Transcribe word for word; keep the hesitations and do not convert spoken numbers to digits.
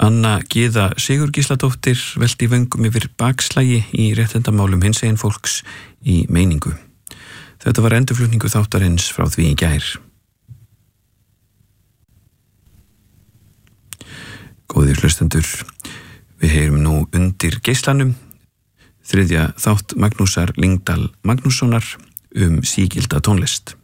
Anna Gyða Sigurgísladóttir velti vöngum yfir bakslægi í réttindamálum hinsegin fólks í meiningu. Þetta var endurflutningur þáttarins frá því í gær. Góðir hlustendur, við heyrum nú Undir geislanum, þriðja þátt Magnúsar Lyngdal Magnússonar um sígilda tónlist.